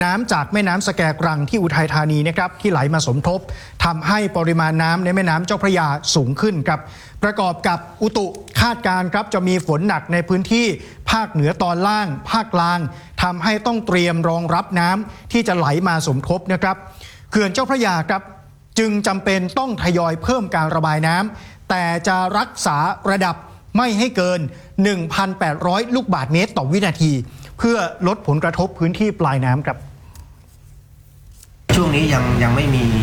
น้ำจากแม่น้ำสแกกรังที่อุทัยธานีนะครับที่ไหลมาสมทบทำให้ปริมาณน้ำในแม่น้ำเจ้าพระยาสูงขึ้นครับประกอบกับอุตุคาดการณ์ครับจะมีฝนหนักในพื้นที่ภาคเหนือตอนล่างภาคกลางทำให้ต้องเตรียมรองรับน้ำที่จะไหลมาสมทบนะครับเขื่อนเจ้าพระยาครับจึงจำเป็นต้องทยอยเพิ่มการระบายน้ำแต่จะรักษาระดับไม่ให้เกิน 1,800 ลูกบาศก์เมตรต่อวินาทีเพื่อลดผลกระทบพื้นที่ปลายน้ำครับช่วงนี้ยังไม่มี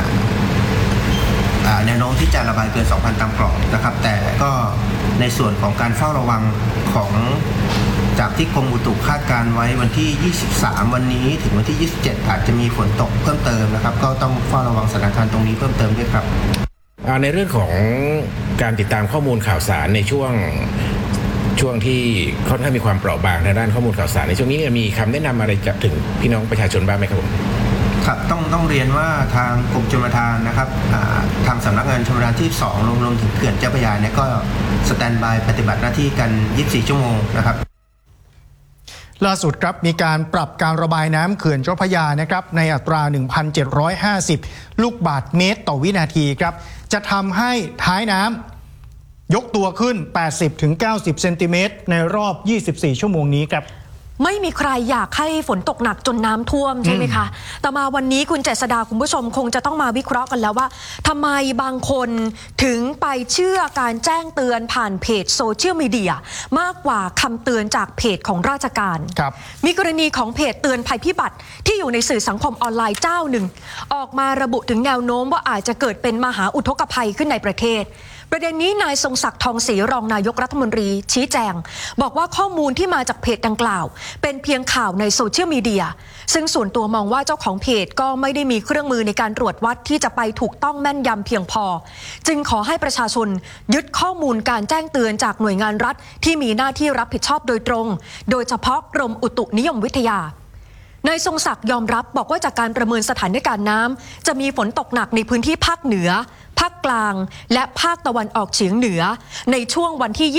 แนวโน้มที่จะระบายเกิน 2,000 ตามกรอบนะครับแต่ก็ในส่วนของการเฝ้าระวังของจากที่กรมอุตุคาดการไว้วันที่ 23 วันนี้ถึงวันที่ 27 อาจจะมีฝนตกเพิ่มเติมนะครับก็ต้องเฝ้าระวังสถานการณ์ตรงนี้เพิ่มเติมด้วยครับในเรื่องของการติดตามข้อมูลข่าวสารในช่วงที่ค่อนข้างมีความเปราะบางในด้านข้อมูลข่าวสารในช่วงนี้มีคำแนะนำอะไรจะถึงพี่น้องประชาชนบ้างไหมครับผมครับต้องเรียนว่าทางกรมชลประทานนะครับทางสำนักงานชลประทานที่2รวมถึงเขื่อนเจ้าพระยาเนี่ยก็สแตนด์บายปฏิบัติหน้าที่กัน24ชั่วโมงนะครับล่าสุดครับมีการปรับการระบายน้ำเขื่อนเจ้าพระยานะครับในอัตรา 1,750 ลูกบาศก์เมตรต่อวินาทีครับจะทำให้ท้ายน้ำยกตัวขึ้น 80-90 เซนติเมตรในรอบ 24 ชั่วโมงนี้ครับไม่มีใครอยากให้ฝนตกหนักจนน้ำท่วมใช่ไหมคะแต่มาวันนี้คุณเจษฎาคุณผู้ชมคงจะต้องมาวิเคราะห์กันแล้วว่าทำไมบางคนถึงไปเชื่อการแจ้งเตือนผ่านเพจโซเชียลมีเดียมากกว่าคำเตือนจากเพจของราชการมีกรณีของเพจเตือนภัยพิบัติที่อยู่ในสื่อสังคมออนไลน์เจ้าหนึ่งออกมาระบุถึงแนวโน้มว่าอาจจะเกิดเป็นมหาอุทกภัยขึ้นในประเทศประเด็นนี้นายทรงศักดิ์ทองศรีรองนายกรัฐมนตรีชี้แจงบอกว่าข้อมูลที่มาจากเพจดังกล่าวเป็นเพียงข่าวในโซเชียลมีเดียซึ่งส่วนตัวมองว่าเจ้าของเพจก็ไม่ได้มีเครื่องมือในการตรวจวัดที่จะไปถูกต้องแม่นยำเพียงพอจึงขอให้ประชาชนยึดข้อมูลการแจ้งเตือนจากหน่วยงานรัฐที่มีหน้าที่รับผิดชอบโดยตรงโดยเฉพาะกรมอุตุนิยมวิทยานายทรงศักดิ์ยอมรับบอกว่าจากการประเมินสถานการณ์น้ำจะมีฝนตกหนักในพื้นที่ภาคเหนือภาคกลางและภาคตะวันออกเฉียงเหนือในช่วงวันที่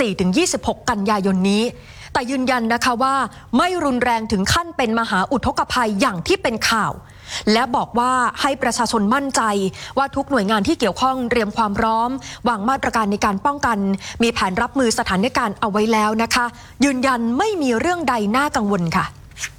24-26 กันยายนนี้แต่ยืนยันนะคะว่าไม่รุนแรงถึงขั้นเป็นมหาอุทกภัยอย่างที่เป็นข่าวและบอกว่าให้ประชาชนมั่นใจว่าทุกหน่วยงานที่เกี่ยวข้องเตรียมความพร้อมวางมาตรการในการป้องกันมีแผนรับมือสถานการณ์เอาไว้แล้วนะคะยืนยันไม่มีเรื่องใดน่ากังวลค่ะ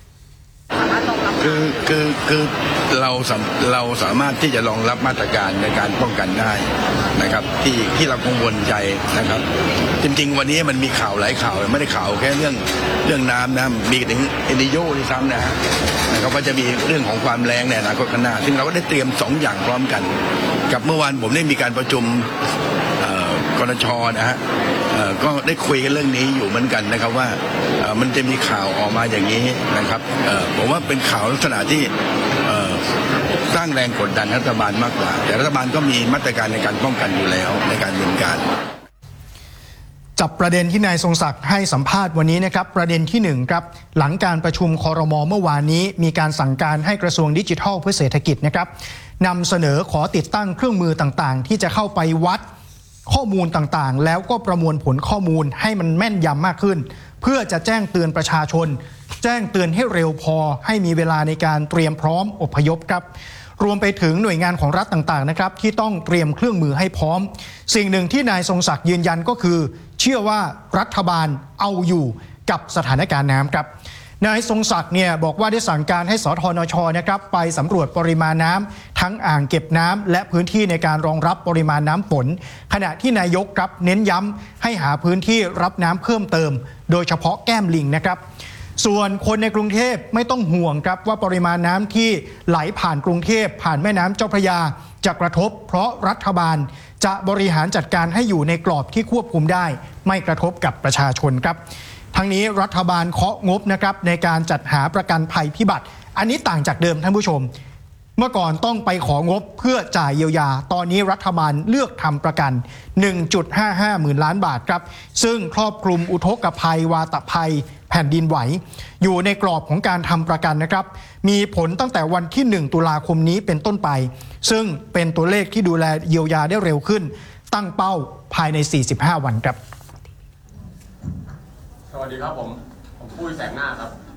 คือเราสามารถที่จะรองรับมาตรการในการป้องกันได้นะครับที่เรากังวลใจนะครับจริงๆวันนี้มันมีข่าวหลายข่าวไม่ได้ข่าวแค่เรื่องน้ำนะมีถึงเอลิโยที่ซ้ำนะครับว่าจะมีเรื่องของความแรงในอนาคตข้างหน้าซึ่งเราก็ได้เตรียม2อย่างพร้อมกันกับเมื่อวานผมได้มีการประชุมกนช.นะฮะก็ได้คุยกันเรื่องนี้อยู่เหมือนกันนะครับว่ามันจะมีข่าวออกมาอย่างนี้นะครับผมว่าเป็นข่าวลักษณะที่สร้างแรงกดดันรัฐบาลมากกว่าแต่รัฐบาลก็มีมาตรการในการป้องกันอยู่แล้วในการดำเนินการจับประเด็นที่นายทรงศักดิ์ให้สัมภาษณ์วันนี้นะครับประเด็นที่1ครับหลังการประชุมครม.เมื่อวานนี้มีการสั่งการให้กระทรวงดิจิทัลเพื่อเศรษฐกิจนะครับนำเสนอขอติดตั้งเครื่องมือต่างๆที่จะเข้าไปวัดข้อมูลต่างๆแล้วก็ประมวลผลข้อมูลให้มันแม่นยำมากขึ้นเพื่อจะแจ้งเตือนประชาชนแจ้งเตือนให้เร็วพอให้มีเวลาในการเตรียมพร้อมอพยพครับรวมไปถึงหน่วยงานของรัฐต่างๆนะครับที่ต้องเตรียมเครื่องมือให้พร้อมสิ่งหนึ่งที่นายทรงศักดิ์ยืนยันก็คือเชื่อว่ารัฐบาลเอาอยู่กับสถานการณ์น้ำครับนายทรงศักดิ์เนี่ยบอกว่าได้สั่งการให้สธนช.นะครับไปสำรวจปริมาณน้ำทั้งอ่างเก็บน้ำและพื้นที่ในการรองรับปริมาณน้ำฝนขณะที่นายกครับเน้นย้ำให้หาพื้นที่รับน้ำเพิ่มเติมโดยเฉพาะแก้มลิงนะครับส่วนคนในกรุงเทพไม่ต้องห่วงครับว่าปริมาณน้ำที่ไหลผ่านกรุงเทพผ่านแม่น้ำเจ้าพระยาจะกระทบเพราะรัฐบาลจะบริหารจัดการให้อยู่ในกรอบที่ควบคุมได้ไม่กระทบกับประชาชนครับทั้งนี้รัฐบาลเคาะงบนะครับในการจัดหาประกันภัยพิบัติอันนี้ต่างจากเดิมท่านผู้ชมเมื่อก่อนต้องไปของบเพื่อจ่ายเยียวยาตอนนี้รัฐบาลเลือกทำประกัน 1.55 หมื่นล้านบาทครับซึ่งครอบคลุมอุทกภัยวาตภัยแผ่นดินไหวอยู่ในกรอบของการทำประกันนะครับมีผลตั้งแต่วันที่1ตุลาคมนี้เป็นต้นไปซึ่งเป็นตัวเลขที่ดูแลเยียวยาได้เร็วขึ้นตั้งเป้าภายใน45วันครับสวัสดีครับผมปุ้ยแสงหน้าครับ